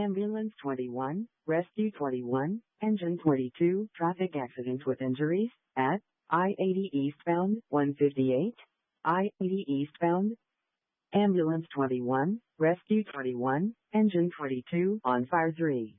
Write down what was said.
Ambulance 21, Rescue 21, Engine 22, traffic accident with injuries, at I-80 eastbound, 158, I-80 eastbound. Ambulance 21, Rescue 21, Engine 22, on fire 3.